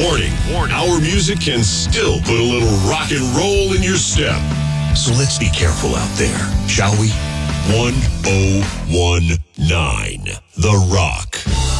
Warning. Our music can still put a little rock and roll in your step. So let's be careful out there, shall we? 1019 The Rock.